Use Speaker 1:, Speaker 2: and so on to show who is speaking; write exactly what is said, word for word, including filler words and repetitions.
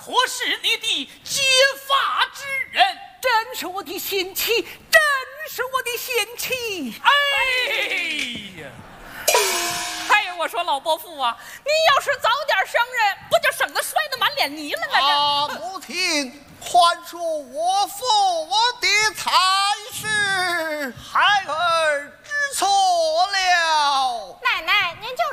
Speaker 1: 可是你的结发之人？
Speaker 2: 真是我的心气，真是我的心气。
Speaker 1: 哎呀！
Speaker 3: 哎呀，我说老伯父啊，你要是早点生人，不就省得摔得满脸泥了吗？
Speaker 4: 啊，母亲，宽恕我父我的才是。
Speaker 1: 孩